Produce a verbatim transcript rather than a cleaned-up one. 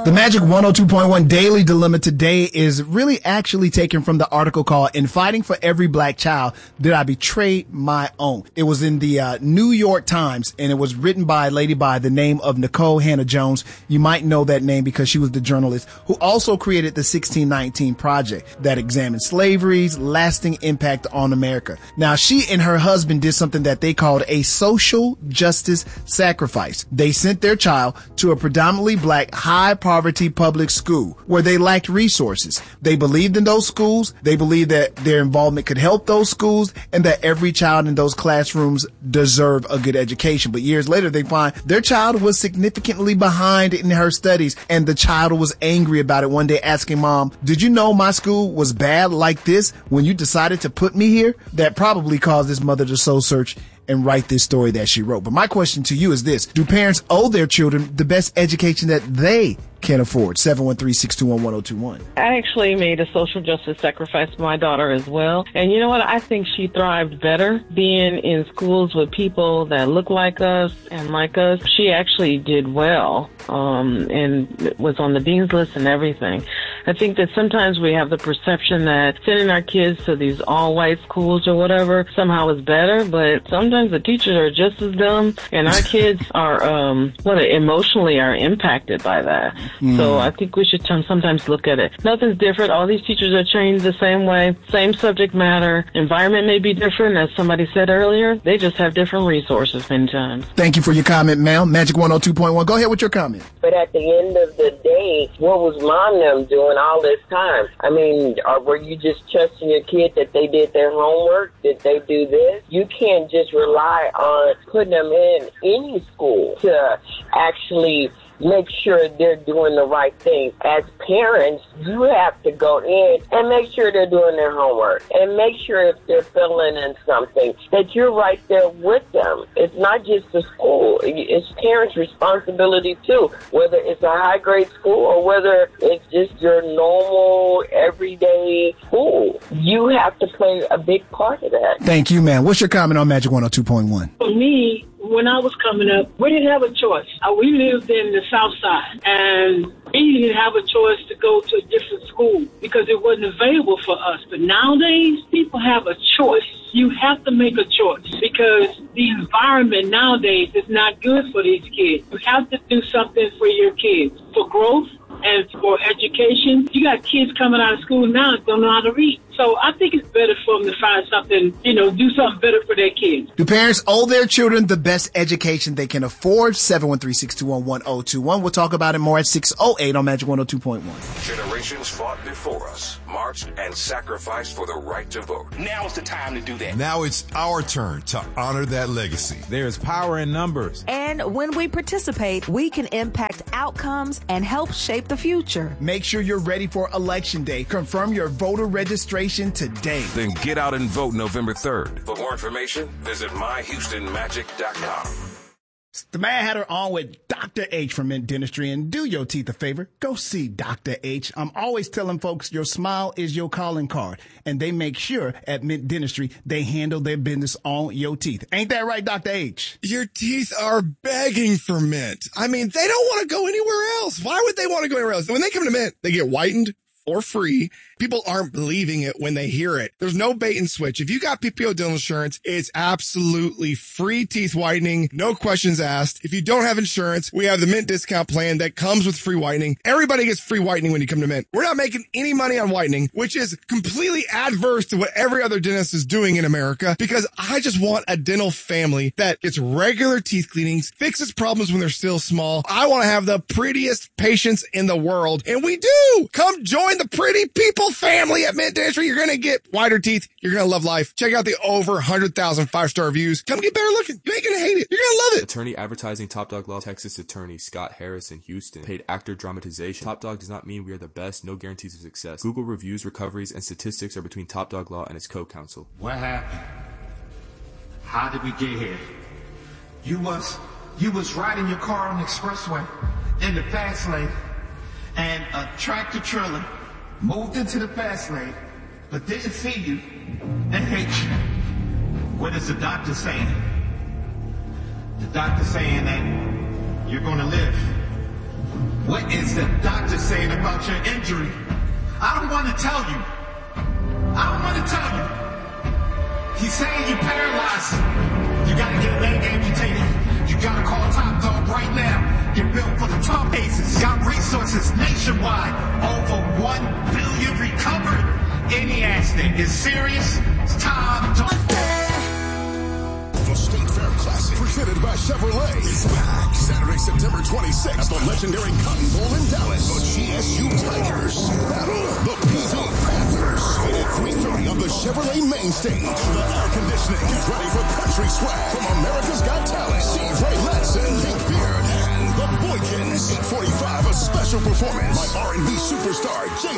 The Magic one oh two point one Daily Dilemma today is really actually taken from the article called "In Fighting for Every Black Child, Did I Betray My Own?" It was in the uh, New York Times, and it was written by a lady by the name of Nicole Hannah-Jones. You might know that name because she was the journalist who also created the sixteen nineteen Project that examined slavery's lasting impact on America. Now, she and her husband did something that they called a social justice sacrifice. They sent their child to a predominantly black high poverty public school where they lacked resources. They believed in those schools. They believed that their involvement could help those schools and that every child in those classrooms deserved a good education. But years later, they find their child was significantly behind in her studies, and the child was angry about it one day, asking mom, "Did you know my school was bad like this when you decided to put me here?" That probably caused this mother to soul search and write this story that she wrote. But my question to you is this: do parents owe their children the best education that they can afford? seven one three, six two one, one oh two one. I actually made a social justice sacrifice for my daughter as well. And you know what? I think she thrived better being in schools with people that look like us and like us. She actually did well, um, and was on the dean's list and everything. I think that sometimes we have the perception that sending our kids to these all-white schools or whatever somehow is better, but sometimes the teachers are just as dumb, and our kids are, um, what, emotionally are impacted by that. Mm. So I think we should sometimes look at it. Nothing's different. All these teachers are trained the same way, same subject matter. Environment may be different, as somebody said earlier. They just have different resources many times. Thank you for your comment, ma'am. Magic one oh two point one. Go ahead with your comment. But at the end of the day, what was mom and them doing all this time? I mean, or were you just trusting your kid that they did their homework? Did they do this? You can't just rely on putting them in any school to actually make sure they're doing the right thing. As parents, you have to go in and make sure they're doing their homework and make sure if they're filling in something that you're right there with them. It's not just the school. It's parents' responsibility too, whether it's a high grade school or whether it's just your normal everyday school. You have to play a big part of that. Thank you, man. What's your comment on Magic one oh two point one? For me, when I was coming up, we didn't have a choice. Uh, we lived in the South Side, and we didn't have a choice to go to a different school because it wasn't available for us. But nowadays, people have a choice. You have to make a choice because the environment nowadays is not good for these kids. You have to do something for your kids, for growth and for education. You got kids coming out of school now that don't know how to read. So I think it's better for them to find something, you know, do something better for their kids. Do parents owe their children the best education they can afford? seven one three, six two one, one oh two one. We'll talk about it more at six oh eight on Magic one oh two point one. Generations fought before us, marched and sacrificed for the right to vote. Now's the time to do that. Now it's our turn to honor that legacy. There's power in numbers. And when we participate, we can impact outcomes and help shape the future. Make sure you're ready for Election Day. Confirm your voter registration today. Then get out and vote November third. For more information, visit my houston magic dot com. The Mad Hatter on with Doctor H from Mint Dentistry, and do your teeth a favor. Go see Doctor H. I'm always telling folks your smile is your calling card, and they make sure at Mint Dentistry they handle their business on your teeth. Ain't that right, Doctor H? Your teeth are begging for Mint. I mean, they don't want to go anywhere else. Why would they want to go anywhere else? When they come to Mint, they get whitened for free. People aren't believing it when they hear it. There's no bait and switch. If you got P P O dental insurance, it's absolutely free teeth whitening. No questions asked. If you don't have insurance, we have the Mint discount plan that comes with free whitening. Everybody gets free whitening when you come to Mint. We're not making any money on whitening, which is completely adverse to what every other dentist is doing in America, because I just want a dental family that gets regular teeth cleanings, fixes problems when they're still small. I want to have the prettiest patients in the world, and we do. Come join the pretty people family at Mint Dentistry. You're going to get whiter teeth. You're going to love life. Check out the over one hundred thousand five-star reviews. Come get better looking. You ain't going to hate it. You're going to love it. Attorney advertising Top Dog Law. Texas attorney Scott Harris in Houston. Paid actor dramatization. Top Dog does not mean we are the best. No guarantees of success. Google reviews, recoveries, and statistics are between Top Dog Law and its co-counsel. What happened? How did we get here? You was, you was riding your car on the expressway in the fast lane, and a tractor trailer moved into the fast lane, but didn't see you and hit you. What is the doctor saying? The doctor saying that you're going to live. What is the doctor doctor saying about your injury? I don't want to tell you. I don't want to tell you. He's saying you're paralyzed. You gotta get a leg amputated. You gotta call Top Dog right now. You're built for the top aces. Got resources nationwide. Over one billion recovered. Any accident is serious. It's time to... The State Fair Classic, presented by Chevrolet, is back Saturday, September twenty-sixth at the legendary Cotton Bowl in Dallas. The G S U Tigers battle the P V Panthers. And at three thirty on the Chevrolet main stage, the air conditioning is ready for country swag from America's Got Talent, Steve Ray Ledson, Pink Beard, and the Boykins. eight forty-five, a special performance by R and B superstar J